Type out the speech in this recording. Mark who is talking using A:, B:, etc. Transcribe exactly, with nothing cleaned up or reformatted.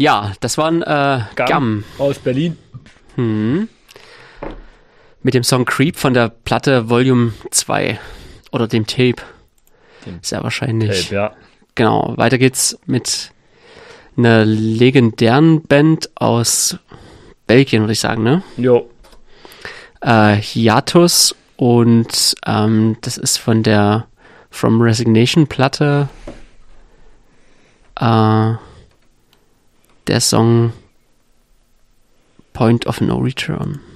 A: Ja, das waren äh,
B: Gum,
A: Gum.
B: aus Berlin.
A: Hm. Mit dem Song Creep von der Platte Volume zwei. Oder dem Tape.
B: Dem
A: Sehr wahrscheinlich.
B: Tape, ja.
A: Genau, weiter geht's mit einer legendären Band aus Belgien, würde ich sagen, ne?
B: Jo.
A: Äh, Hiatus und ähm, das ist von der From Resignation Platte äh, der Song Point of No Return.